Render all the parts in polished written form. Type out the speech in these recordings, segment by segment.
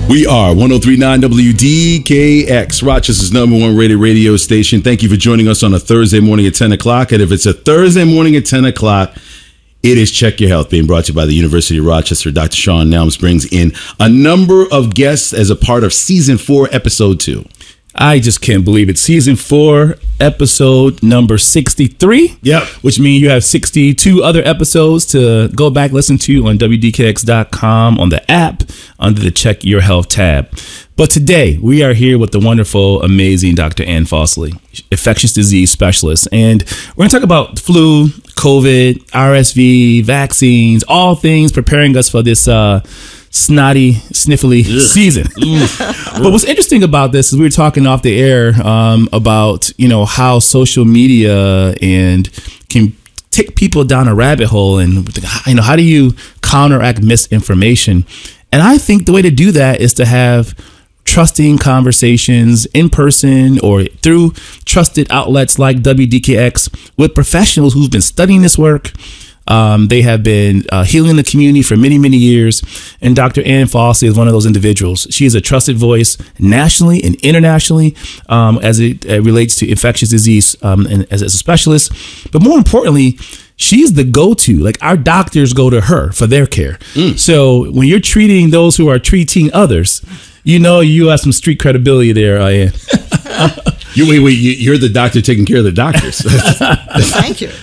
We are 103.9 WDKX, Rochester's #1 rated radio station. Thank you for joining us on a Thursday morning at 10 o'clock. And if it's a Thursday morning at 10 o'clock, it is Check Your Health, being brought to you by the University of Rochester. Dr. Sean Nelms brings in a number of guests as a part of Season 4, Episode 2. I just can't believe it. Season 4, episode number 63. Yep. Which means you have 62 other episodes to go back, listen to on WDKX.com, on the app, under the Check Your Health tab. But today, we are here with the wonderful, amazing Dr. Ann Fausley, infectious disease specialist. And we're going to talk about flu, COVID, RSV, vaccines, all things preparing us for this snotty, sniffly season. But what's interesting about this is we were talking off the air about, how social media and can take people down a rabbit hole, and how do you counteract misinformation? And I think the way to do that is to have trusting conversations in person or through trusted outlets like WDKX with professionals who've been studying this work. They have been healing the community for many, many years. And Dr. Ann Fausley is one of those individuals. She is a trusted voice nationally and internationally as it relates to infectious disease and as a specialist. But more importantly, she's the go-to. Like, our doctors go to her for their care. So when you're treating those who are treating others, you have some street credibility there, Ann. You're the doctor taking care of the doctors. Thank you.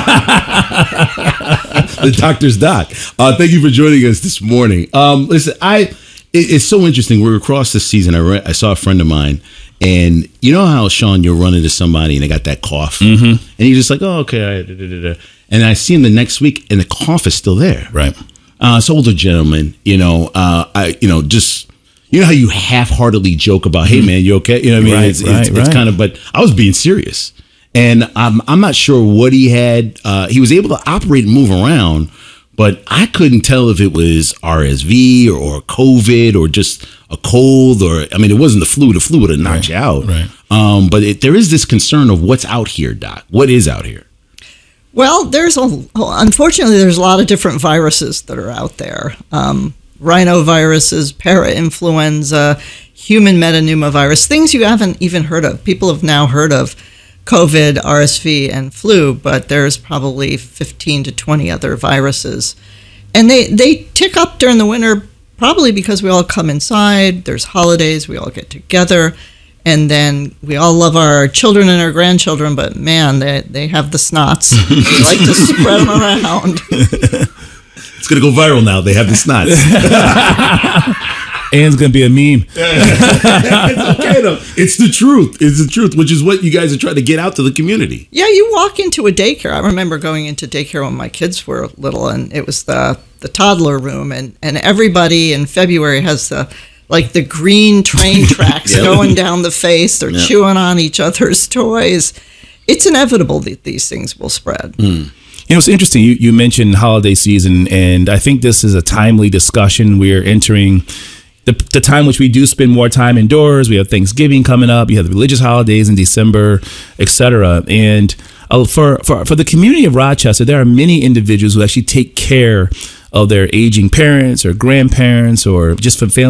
The doctor's doc. Thank you for joining us this morning. Listen, it's so interesting. We're across the season. I saw a friend of mine, and you know how, Sean, you'll run into somebody and they got that cough, and you're just like, oh, okay. And I see him the next week, and the cough is still there. Right. It's older gentleman. You know how you half-heartedly joke about, hey, man, you okay? You know what I mean? It's kind of, but I was being serious. And I'm not sure what he had. He was able to operate and move around, but I couldn't tell if it was RSV or COVID or just a cold it wasn't the flu. The flu would have knocked you out. Right. But there is this concern of what's out here, Doc. What is out here? Well, unfortunately, there's a lot of different viruses that are out there. Rhinoviruses, parainfluenza, human metapneumovirus, things you haven't even heard of. People have now heard of COVID, RSV, and flu, but there's probably 15 to 20 other viruses. And they tick up during the winter, probably because we all come inside, there's holidays, we all get together, and then we all love our children and our grandchildren, but man, they have the snots. We like to spread them around. It's going to go viral now. They have the snots. Ann's going to be a meme. It's okay, though. It's the truth. It's the truth, which is what you guys are trying to get out to the community. Yeah, you walk into a daycare. I remember going into daycare when my kids were little, and it was the toddler room, and everybody in February has the green train tracks going down the face. They're chewing on each other's toys. It's inevitable that these things will spread. It's interesting. You mentioned holiday season, and I think this is a timely discussion. We're entering the time which we do spend more time indoors. We have Thanksgiving coming up. You have the religious holidays in December, etc. And for the community of Rochester, there are many individuals who actually take care of their aging parents or grandparents or just for family